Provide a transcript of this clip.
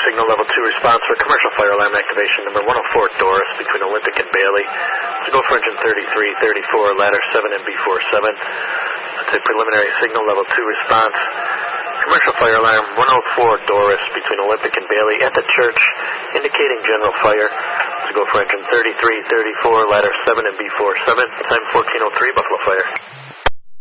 signal level 2 response for commercial fire alarm activation number 104 Doris between Olympic and Bailey. To go for engine 3334, ladder 7 and B47. That's a preliminary signal level 2 response. Commercial fire alarm 104 Doris between Olympic and Bailey at the church, indicating general fire. To go for engine 3334, ladder 7 and B47. Time 1403, Buffalo Fire.